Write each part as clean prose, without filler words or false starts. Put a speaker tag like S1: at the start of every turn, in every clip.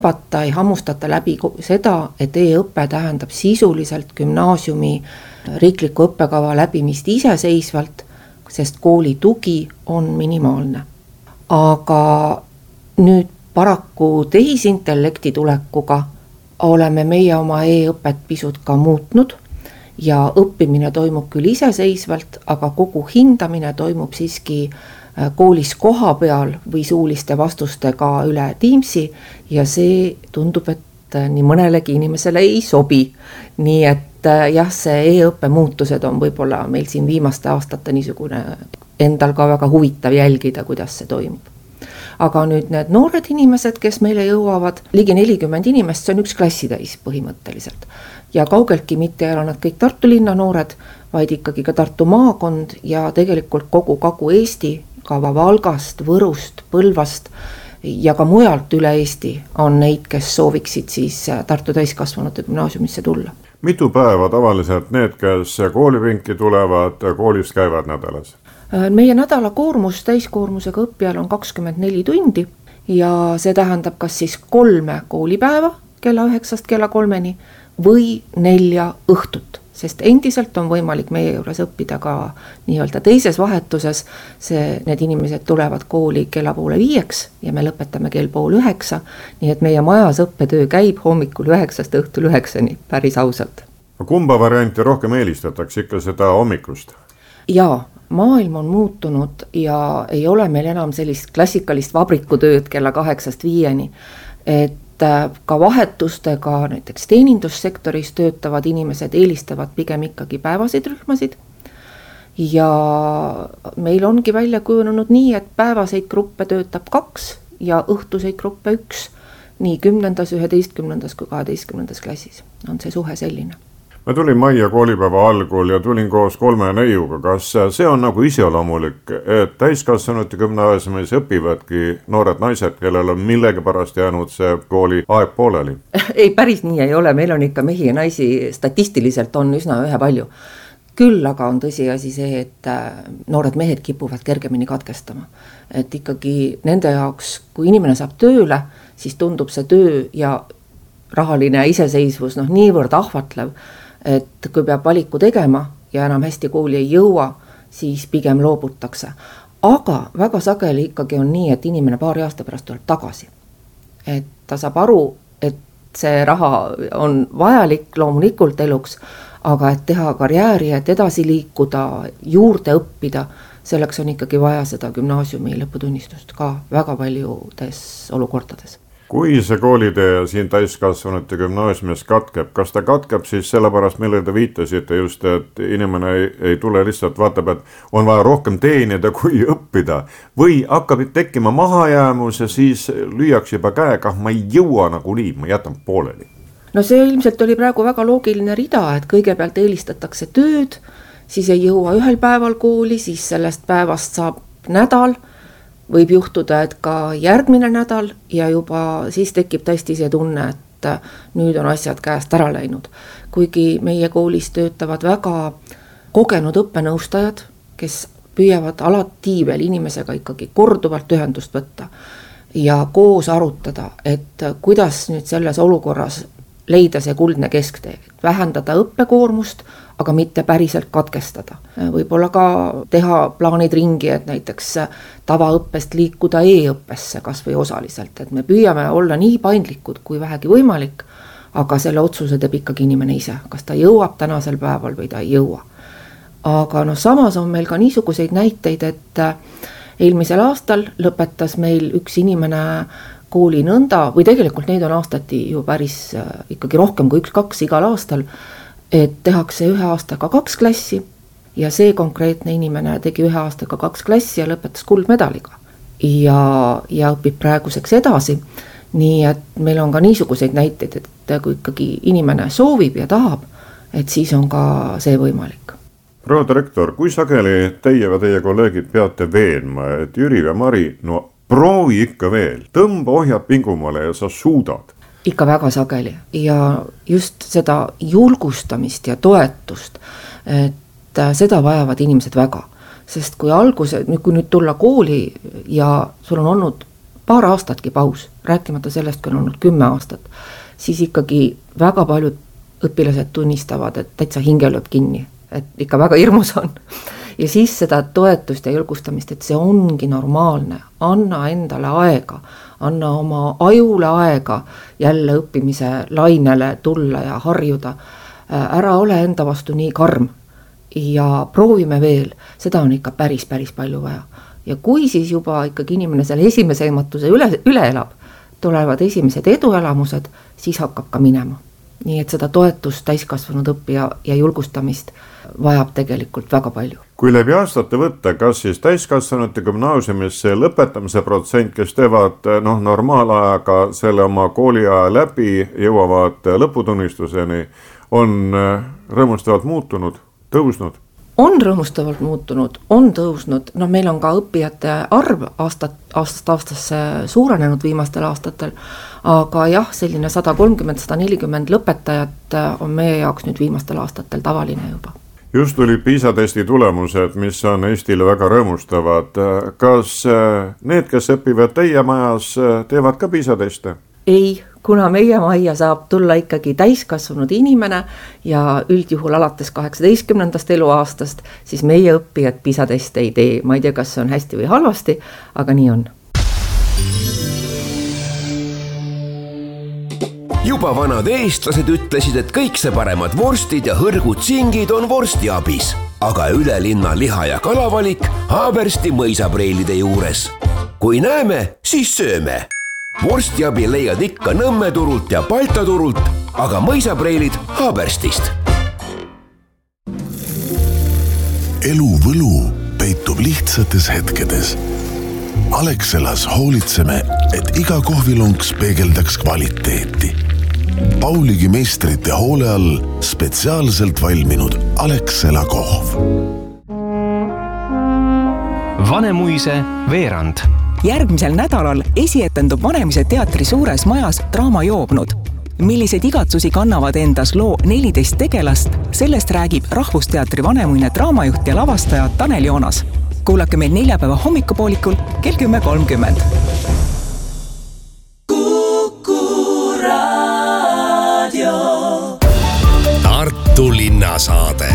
S1: ei hammustata läbi seda, et e-õpe tähendab sisuliselt gümnaasiumi riikliku õppekava läbimist iseseisvalt, sest kooli tugi on minimaalne. Aga nüüd paraku tehisintellekti tulekuga oleme meie oma e-õpet pisut ka muutnud ja õppimine toimub küll iseseisvalt, aga kogu hindamine toimub siiski koolis koha peal või suuliste vastustega üle Teamsi ja see tundub, et nii mõnelegi inimesele ei sobi. Nii et jah, see e-õppe muutused on võib-olla meil siin viimaste aastate niisugune endal ka väga huvitav jälgida, kuidas see toimub. Aga nüüd need noored inimesed, kes meile jõuavad, ligi 40 inimest, see on üks klassitäis põhimõtteliselt. Ja kaugeltki mitte ei ole nad kõik Tartu linna noored, vaid ikkagi ka Tartu maakond ja tegelikult kogu Kagu-Eesti, ka Valgast, Võrust, Põlvast ja ka mujalt üle Eesti on neid, kes sooviksid siis Tartu täiskasvanute gümnaasiumisse tulla.
S2: Mitu päeva tavaliselt need, kes koolipinki tulevad, koolis käivad nädalas?
S1: Meie nädala koormus täiskoormusega õppijal on 24 tundi ja see tähendab kas siis 3 koolipäeva kella 9 kella 3 või 4 õhtut. Sest endiselt on võimalik meie juures õppida ka nii-öelda teises vahetuses. Need inimesed tulevad kooli kella 8:30 ja me lõpetame kell 8:30, nii et meie majas õppetöö käib hommikul 9 õhtul 9 päris ausalt.
S2: Kumba varianti rohkem eelistatakse ikka seda hommikust?
S1: Jaa, maailm on muutunud ja ei ole meil enam sellist klassikalist vabrikutööd kella 8-5, et ka vahetustega näiteks teenindussektoris töötavad inimesed eelistavad pigem ikkagi päevaseid rühmasid ja meil ongi välja kujunenud nii, et päevaseid gruppe töötab 2 ja õhtuseid gruppe 1, nii 10., 11. kui 12. klassis on see suhe selline.
S2: Ma tulin majja koolipäeva algul ja tulin koos 3 neiuga. Kas see on nagu iseloomulik, et täiskasvanute gümnaasiumis õpivadki noored naised, kellel on millegi pärast jäänud see kooli aeg pooleli?
S1: Ei, päris nii ei ole. Meil on ikka mehi ja naisi statistiliselt on üsna ühepalju. Küll aga on tõsiasi see, et noored mehed kipuvad kergemini katkestama. Et ikkagi nende jaoks, kui inimene saab tööle, siis tundub see töö ja rahaline iseseisvus niivõrd ahvatlev, et kui peab valiku tegema ja enam hästi kooli ei jõua, siis pigem loobutakse. Aga väga sageli ikkagi on nii, et inimene paari aasta pärast tuleb tagasi. Et ta saab aru, et see raha on vajalik loomulikult eluks, aga et teha karjääri, et edasi liikuda, juurde õppida, selleks on ikkagi vaja seda gümnaasiumi lõputunnistust ka väga paljudes olukordades.
S2: Kui see koolitee siin täiskasvanute gümnaasiumis katkeb, kas ta katkeb siis sellepärast, mille te viitasite just, et inimene ei tule lihtsalt vaatab, et on vaja rohkem teenida kui õppida või hakkab tekkima mahajäämus ja siis lüüaks juba käega, ma ei jõua nagunii, ma jätan pooleli?
S1: No see ilmselt oli praegu väga loogiline rida, et kõigepealt eelistatakse tööd, siis ei jõua ühel päeval kooli, siis sellest päevast saab nädal, võib juhtuda, et ka järgmine nädal ja juba siis tekib tõesti see tunne, et nüüd on asjad käest ära läinud. Kuigi meie koolis töötavad väga kogenud õppenõustajad, kes püüavad alati veel inimesega ikkagi korduvalt ühendust võtta ja koos arutada, et kuidas nüüd selles olukorras leida see kuldne kesktee, vähendada õppekoormust, aga mitte päriselt katkestada. Võib-olla ka teha plaanid ringi, et näiteks tavaõppest liikuda e-õppesse kas või osaliselt, et me püüame olla nii paindlikud kui vähegi võimalik, aga selle otsuse teeb ikkagi inimene ise, kas ta jõuab tänasel päeval või ta ei jõua. Aga samas on meil ka niisuguseid näiteid, et eelmisel aastal lõpetas meil üks inimene kooli nõnda, või tegelikult neid on aastati ju päris ikkagi rohkem kui 1-2 igal aastal, et tehakse 1 aastaga 2 klassi ja see konkreetne inimene tegi 1 aastaga 2 klassi ja lõpetas kuldmedaliga ja õpib praeguseks edasi. Nii et meil on ka niisuguseid näiteid, et kui ikkagi inimene soovib ja tahab, et siis on ka see võimalik.
S2: Proua direktor, kui sageli teie ja teie kolleegid peate veenma, et Jüri ja Mari, proovi ikka veel, tõmba ohjad pingumale ja sa suudad?
S1: Ikka väga sageli ja just seda julgustamist ja toetust, et seda vajavad inimesed väga. Sest kui nüüd tulla kooli ja sul on olnud paar aastatki paus, rääkimata sellest, kui on olnud 10 aastat, siis ikkagi väga paljud õpilased tunnistavad, et täitsa hinge lööb kinni, et ikka väga hirmus on. Ja siis seda toetust ja julgustamist, et see ongi normaalne, anna endale aega, anna oma ajule aega jälle õppimise lainele tulla ja harjuda, ära ole enda vastu nii karm ja proovime veel, seda on ikka päris palju vaja. Ja kui siis juba ikkagi inimene selle esimese ehmatuse üle elab, tulevad esimesed eduelamused, siis hakkab ka minema. Nii et seda toetust täiskasvanud õppija ja julgustamist vajab tegelikult väga palju.
S2: Kui läbi aastate võtta, kas siis täiskasvanute gümnaasiumisse lõpetamise protsent, kes teevad normaalajaga selle oma kooliaja läbi, jõuavad lõputunnistuseni, on rõõmustavalt muutunud, tõusnud?
S1: On rõõmustavalt muutunud, on tõusnud, meil on ka õppijate arv aastast aastasse suurenenud viimastel aastatel, aga jah, selline 130-140 lõpetajat on meie jaoks nüüd viimastel aastatel tavaline juba.
S2: Just tuli PISA testi tulemused, mis on Eestile väga rõõmustavad. Kas need, kes õpivad teie majas, teevad ka PISA teste?
S1: Ei, kuna meie majja saab tulla ikkagi täiskasvanud inimene ja üldjuhul alates 18. eluaastast, siis meie õppijad PISA teste ei tee. Ma ei tea, kas see on hästi või halvasti, aga nii on.
S3: Juba vanad eestlased ütlesid, et kõik see paremad vorstid ja hõrgud singid on vorstiabis, aga üle linna liha- ja kalavalik Haabersti mõisapreilide juures. Kui näeme, siis sööme. Vorstiabi leiad ikka Nõmme turult ja Balta turult, aga mõisapreilid Haaberstist.
S4: Elu võlu peitub lihtsates hetkedes. Alexelas hoolitseme, et iga kohvilonks peegeldaks kvaliteeti. Pauligi meistrite hoole all spetsiaalselt valminud Alexela kohv.
S5: Vanemuise veerand.
S6: Järgmisel nädalal esietendub Vanemuise teatri suures majas Draama joobnud. Millised igatsusi kannavad endas loo 14 tegelast, sellest räägib Rahvusteatri vanemuine draamajuht ja lavastaja Tanel Joonas. Kuulake meil neljapäeva hommikupoolikul kell 10.30.
S3: Tartu linnasaade.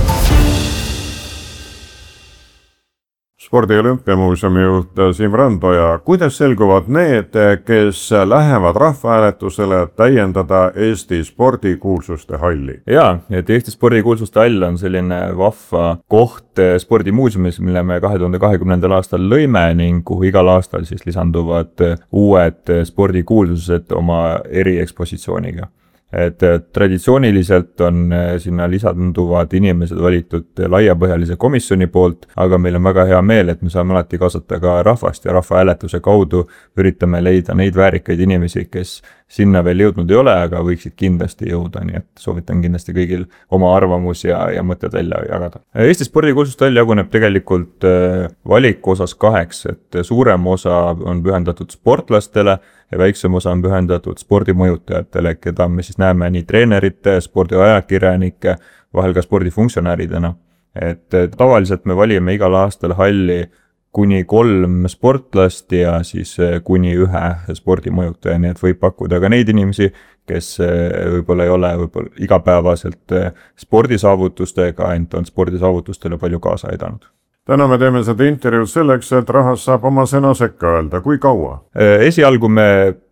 S2: Spordi- ja olümpiamuuseumi juht Siim Randoja, kuidas selguvad need, kes lähevad rahvahääletusele täiendada Eesti spordikuulsuste halli?
S7: Jaa, et Eesti spordikuulsuste hall on selline vahva koht spordimuuseumis, mille me 2020. aastal lõime ning kuhu igal aastal siis lisanduvad uued spordikuulsused oma eriekspositsiooniga. Et traditsiooniliselt on sinna lisanduvad inimesed valitud laiapõhjalise komisjoni poolt, aga meil on väga hea meel, et me saame alati kaasata ka rahvast ja rahvahääletuse kaudu üritame leida neid väärikaid inimesi, kes sinna veel jõudnud ei ole, aga võiksid kindlasti jõuda, nii et soovitan kindlasti kõigil oma arvamus ja mõtted välja jagada. Eesti spordikuulsuste hall jaguneb tegelikult valiku osas 2, et suurem osa on pühendatud sportlastele ja väiksem osa on pühendatud spordimõjutajatele, keda me siis näeme nii treenerite, spordiajakirjanike, vahel ka spordifunktsionääridena. Et tavaliselt me valime igal aastal halli kuni 3 sportlast ja siis kuni 1 spordimõjutaja, nii et võib pakkuda ka neid inimesi, kes võib-olla ei ole igapäevaselt spordisaavutustega, ent on spordisaavutustele palju kaasa aidanud.
S2: Täna me teeme seda intervjuud selleks, et rahvas saab oma sõna sekka öelda. Kui kaua?
S7: Esialgu me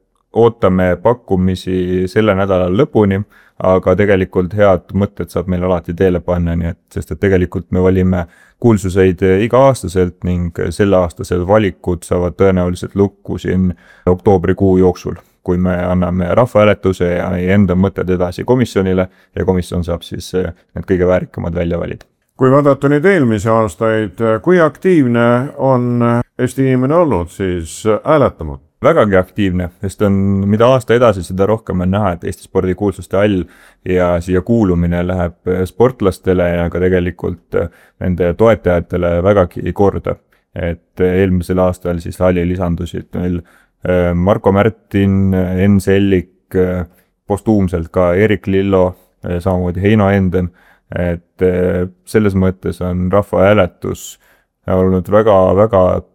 S7: ootame pakkumisi selle nädala lõpuni, aga tegelikult head mõtted saab meil alati teele panna, nii et, sest et tegelikult me valime kuulsuseid iga-aastaselt ning selle aastased valikud saavad tõenäoliselt lukku siin oktoobrikuu jooksul, kui me anname rahvahääletuse ja enda mõtted edasi komisjonile ja komisjon saab siis need kõige väärikamad välja valida.
S2: Kui vaadata nüüd eelmise aastaid, kui aktiivne on Eesti inimene olnud siis hääletanud?
S7: Vägagi aktiivne, sest on mida aasta edasi, seda rohkem on näha, et Eesti spordikuulsuste hall ja siia kuulumine läheb sportlastele ja ka tegelikult nende toetajatele vägagi korda. Et eelmisel aastal siis halli lisandusid meil Marko Märtin, Enn Sellik, postuumselt ka Erik Lillo, samamoodi Heino Enden. Et selles mõttes on rahvahääletus olnud väga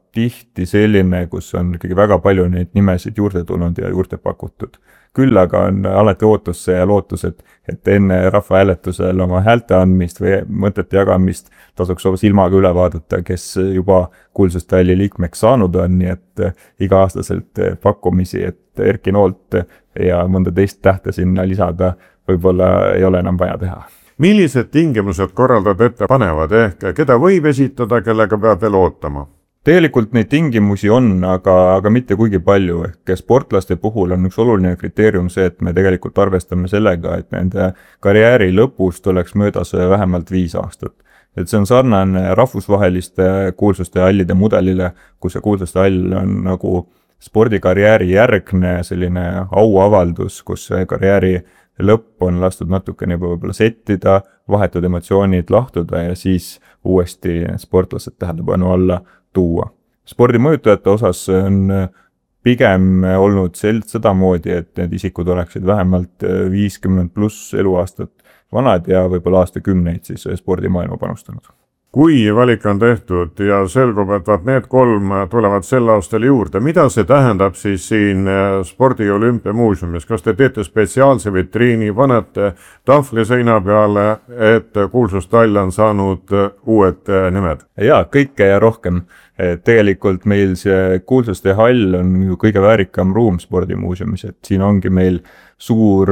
S7: tihti selline, kus on ikkagi väga palju neid nimesid juurde tulnud ja juurde pakutud. Küll aga on alati ootusse ja lootus, et enne rahvahääletusel oma häälte andmist või mõtete jagamist tasuks silmaga üle vaadata, kes juba kuulsuste halli liikmeks saanud on, nii et iga-aastaselt pakkumisi, et Erki Noolt ja mõnda teist tähte sinna lisada võib-olla ei ole enam vaja teha.
S2: Millised tingimused korraldajad ette panevad ehk keda võib esitada, kellega peab veel ootama?
S7: Tegelikult neid tingimusi on, aga mitte kuigi palju. Ehk sportlaste puhul on üks oluline kriteerium see, et me tegelikult arvestame sellega, et nende karjääri lõpust oleks möödas vähemalt 5 aastat. Et see on sarnane rahvusvaheliste kuulsuste hallide mudelile, kus see kuulsuste hall on nagu spordikarjääri järgne selline auavaldus, kus karjääri lõpp on lastud natukene võib-olla settida, vahetud emotsioonid lahtuda ja siis uuesti sportlased tähelepanu alla tuua. Spordimõjutajate osas on pigem olnud sedamoodi, et need isikud oleksid vähemalt 50+ eluaastat vanad ja võib-olla aastakümneid siis spordimaailma panustanud.
S2: Kui valik on tehtud ja selgub, et need 3 tulevad sel aastal juurde, mida see tähendab siis siin spordi- ja olümpiamuuseumis? Kas te teete spetsiaalse vitriini, panete tahvli seina peale, et kuulsuste hall on saanud uued nimed?
S7: Jaa, kõike ja rohkem. Tegelikult meil see kuulsuste hall on ju kõige väärikam ruum spordimuuseumis, et siin ongi meil suur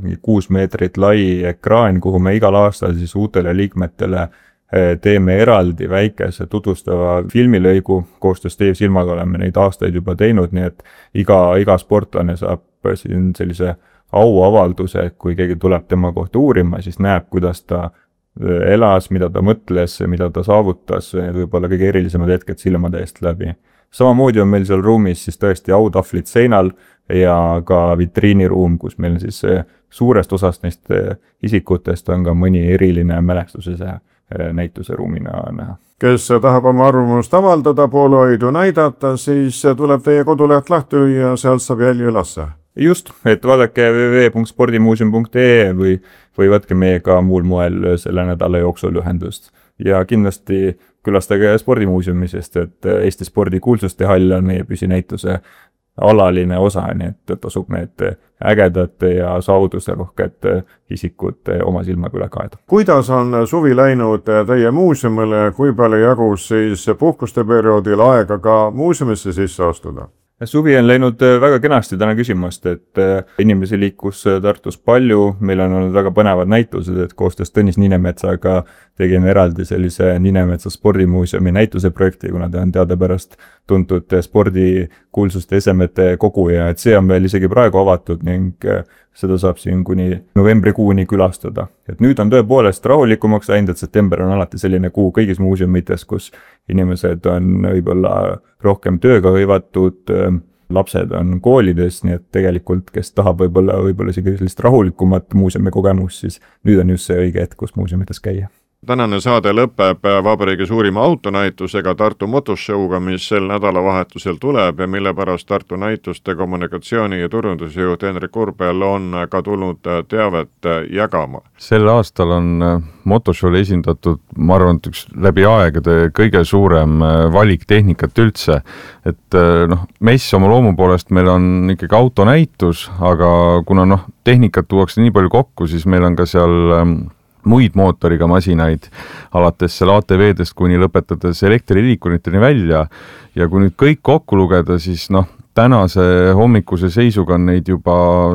S7: 6 meetrit lai ekraan, kuhu me igal aastal siis uutele liikmetele teeme eraldi väikese tutvustava filmilõigu, koostöös Teie Silmaga oleme neid aastaid juba teinud, nii et iga sportlane saab siin sellise auavalduse, kui keegi tuleb tema kohta uurima, siis näeb, kuidas ta elas, mida ta mõtles, mida ta saavutas, võib-olla kõige erilisemad hetked silmade eest läbi. Samamoodi on meil seal ruumis siis tõesti autahvlid seinal ja ka vitriiniruum, kus meil siis suurest osast neist isikutest on ka mõni eriline mälestuse näituse ruumina näha.
S2: Kes tahab oma arvamust avaldada, poolehoidu näidata, siis tuleb teie koduleht lahti ja sealt saab jälgi ülesse.
S7: Just, et vaadake www.spordimuuseum.ee või võtke meiega muul moel selle nädala jooksul ühendust. Ja kindlasti külastage spordimuuseumi, sest et Eesti spordikuulsuste hall on meie püsinäituse alaline osa, nii et tasub need ägedad ja saavutuste rohked isikud oma silmaga üle kaeda.
S2: Kuidas on suvi läinud teie muuseumile, kui palju jagus siis puhkuste perioodil aega ka muuseumisse sisse astuda?
S7: Suvi on läinud väga kenasti täna küsimast, et inimesi liikus Tartus palju, meil on olnud väga põnevad näitused, et koostöös Tõnis Niinemetsaga tegime eraldi sellise Niinemetsa spordimuuseumi näituse projekti, kuna ta on teadepärast tuntud spordikuulsuste esemete koguja, et see on veel isegi praegu avatud ning seda saab siin kuni novembrikuuni külastada. Et nüüd on tõepoolest rahulikumaks läinud, et september on alati selline kuu kõigis muuseumites, kus inimesed on võib-olla rohkem tööga hõivatud, lapsed on koolides, nii et tegelikult, kes tahab võib-olla isegi sellist rahulikumat muuseumi kogemust, siis nüüd on just see õige hetk, kus muuseumites käia.
S2: Tänane saade lõpeb vabariigi suurima autonäitusega Tartu Motoshow'ga, mis sel nädalavahetusel tuleb ja mille pärast Tartu näituste kommunikatsiooni- ja turundusjuht Henrik Urbel on ka tulnud teavet jagama.
S8: Sel aastal on Motoshow'l esindatud, ma arvan, et üks läbi aegade kõige suurem valik tehnikat üldse. Et mess oma loomu poolest meil on ikkagi autonäitus, aga kuna tehnikat tuuakse nii palju kokku, siis meil on ka seal muid mootoriga masinaid, alates seal ATV-dest kuni lõpetades elektriliikuriteni välja ja kui nüüd kõik kokku lugeda, siis tänase hommikuse seisuga on neid juba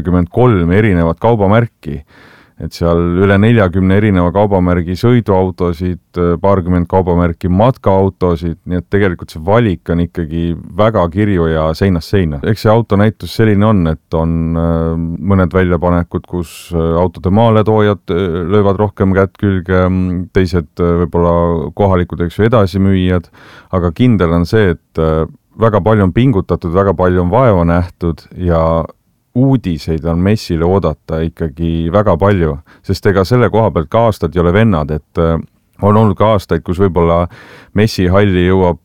S8: 73 erinevat kaubamärki. Et seal üle 40 erineva kaubamärgi sõiduautosid, paarkümmend kaubamärki matkaautosid, nii et tegelikult see valik on ikkagi väga kirju ja seinast seina. Eks see autonäitus selline on, et on mõned väljapanekud, kus autode maaletoojad löövad rohkem kätt külge, teised võib-olla kohalikud edasimüüjad, aga kindel on see, et väga palju on pingutatud, väga palju on vaeva nähtud ja uudiseid on messile oodata ikkagi väga palju, sest ega selle koha pealt ka aastad ei ole vennad, et on olnud ka aastaid, kus võib-olla messihalli jõuab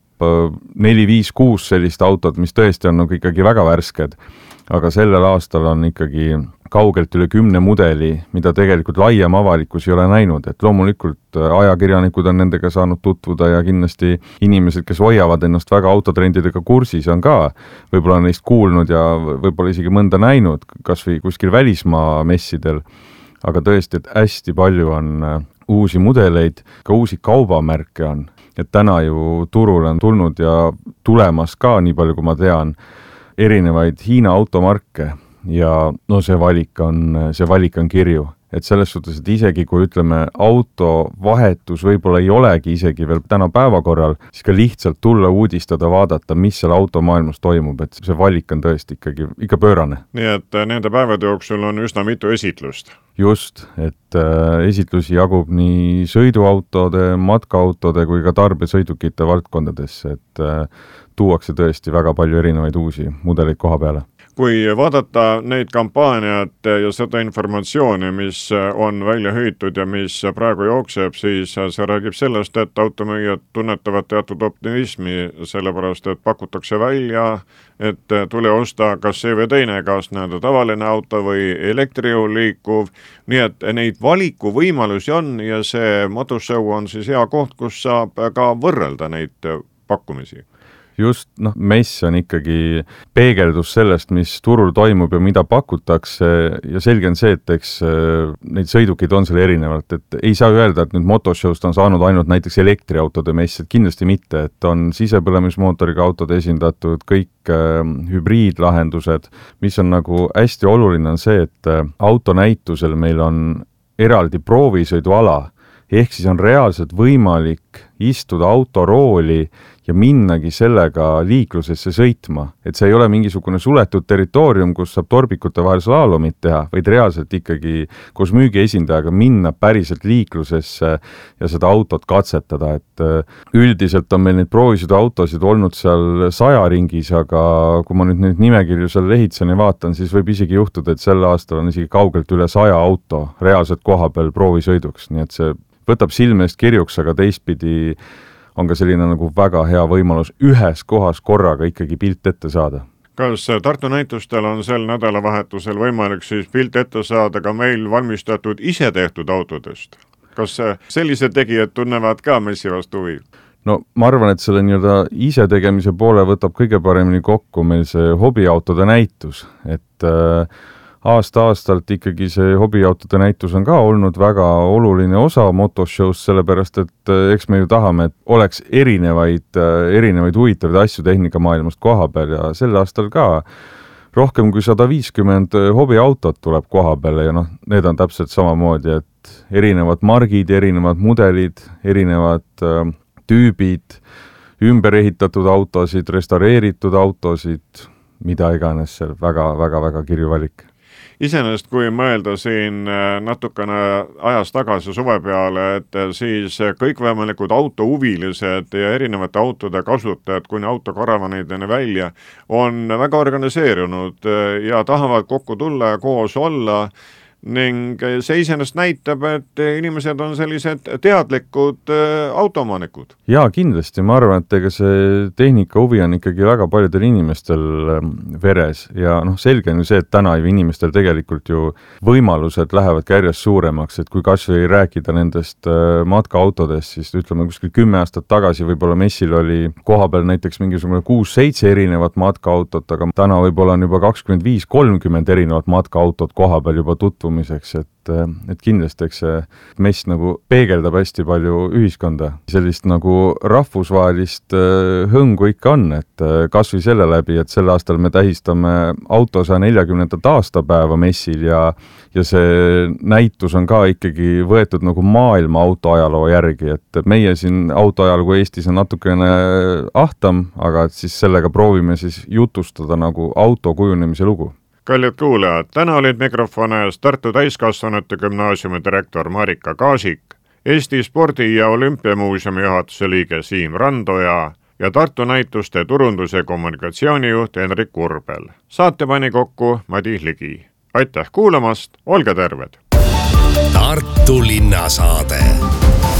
S8: 4, 5, 6 sellist autot, mis tõesti on ikkagi väga värsked, aga sellel aastal on ikkagi kaugelt üle 10 mudeli, mida tegelikult laiem avalikkus ei ole näinud, et loomulikult ajakirjanikud on nendega saanud tutvuda ja kindlasti inimesed, kes hoiavad ennast väga autotrendidega kursis, on ka võib-olla neist kuulnud ja võib-olla isegi mõnda näinud, kas või kuskil välismaa messidel, aga tõesti, et hästi palju on uusi mudeleid, ka uusi kaubamärke on, et täna ju turul on tulnud ja tulemas ka, nii palju kui ma tean, erinevaid Hiina automarke ja no see valik on kirju. Et selles suhtes, et isegi kui ütleme auto vahetus võib-olla ei olegi isegi veel täna päevakorral, siis ka lihtsalt tulla uudistada, vaadata, mis seal automaailmas toimub, et see valik on tõesti ikka pöörane.
S2: Nii et nende päevade jooksul on üsna mitu esitlust.
S8: Just, et esitlusi jagub nii sõiduautode, matkaautode kui ka tarbesõidukite valdkondadesse, et tuuakse tõesti väga palju erinevaid uusi mudeleid koha peale.
S2: Kui vaadata neid kampaaniat ja seda informatsiooni, mis on välja hüütud ja mis praegu jookseb, siis see räägib sellest, et automüüjad tunnetavad teatud optimismi, sellepärast, et pakutakse välja, et tule osta kas see või teine, kas näeda tavaline auto või elektrijõul liikuv, nii et neid valikuvõimalusi on ja see motoshow on siis hea koht, kus saab ka võrrelda neid pakkumisi.
S8: Just, mess on ikkagi peegeldus sellest, mis turul toimub ja mida pakutakse ja selge on see, et eks neid sõidukid on seal erinevalt, et ei saa öelda, et nüüd motoshowst on saanud ainult näiteks elektriautode mess, et kindlasti mitte, et on sisepõlemismootoriga autod esindatud, kõik hübriidlahendused, mis on nagu hästi oluline on see, et autonäitusel meil on eraldi proovisõiduala, ehk siis on reaalselt võimalik istuda autorooli ja minnagi sellega liiklusesse sõitma. Et see ei ole mingisugune suletud territoorium, kus saab torbikute vahel slaalomit teha, vaid reaalselt ikkagi koos müügiesindajaga minna päriselt liiklusesse ja seda autot katsetada. Et üldiselt on meil neid proovisõiduautosid olnud seal 100 ringis, aga kui ma nüüd neid nimekirju seal ehitsen ja vaatan, siis võib isegi juhtuda, et sel aastal on isegi kaugelt üle 100 auto reaalselt koha peal proovisõiduks, nii et see võtab silme eest kirjuks, aga teistpidi on ka selline nagu väga hea võimalus ühes kohas korraga ikkagi pilt ette saada.
S2: Kas Tartu näitustel on sel nädalavahetusel võimalik siis pilt ette saada ka meil valmistatud ise tehtud autodest? Kas sellised tegijad tunnevad ka messi vastu huvi?
S8: No ma arvan, et selle nii-öelda ise tegemise poole võtab kõige paremini kokku meil see hobiautode näitus, et aasta-aastalt ikkagi see hobiautode näitus on ka olnud väga oluline osa motoshowst, sellepärast et eks me ju tahame, et oleks erinevaid huvitavaid asju tehnikamaailmast koha peal ja sel aastal ka rohkem kui 150 hobiautot tuleb koha peale ja need on täpselt samamoodi, et erinevad margid, erinevad mudelid, erinevad tüübid, ümber ehitatud autosid, restaureeritud autosid, mida iganes seal, väga kirju valik.
S2: Iseenesest, kui mõelda siin natukene ajas tagasi suve peale, et siis kõikvõimalikud autohuvilised ja erinevate autode kasutajad kuni autokaravanideni välja on väga organiseerunud ja tahavad kokku tulla ja koos olla ning see iseenesest näitab, et inimesed on sellised teadlikud autoomanikud.
S8: Jaa, kindlasti. Ma arvan, et ega see tehnika huvi on ikkagi väga paljudel inimestel veres ja selge on ju see, et täna ju inimestel tegelikult ju võimalused lähevad järjest suuremaks, et kui kas või rääkida nendest matkaautodest, siis ütleme kuskil 10 aastat tagasi võib-olla messil oli koha peal näiteks mingisugune 6-7 erinevat matkaautot, aga täna võib-olla on juba 25-30 erinevat matkaautot koha peal juba tutvumiseks, et kindlasti eks see mess nagu peegeldab hästi palju ühiskonda. Sellist nagu rahvusvahelist hõngu ikka on, et kas või selle läbi, et sel aastal me tähistame auto 140. aastapäeva messil ja see näitus on ka ikkagi võetud nagu maailma autoajaloo järgi, et meie siin autoajalugu Eestis on natukene ahtam, aga siis sellega proovime siis jutustada nagu auto kujunemise lugu.
S2: Kallid kuulajad, täna olid mikrofone ees Tartu Täiskasvanute Gümnaasiumi direktor Marika Kaasik, Eesti Spordi- ja Olümpiamuuseumi juhatuse liige Siim Randoja ja Tartu näituste turundus- ja kommunikatsioonijuht Henrik Urbel. Saate pani kokku Madis Ligi. Aitäh kuulamast, olge terved!
S3: Tartu linnasaade.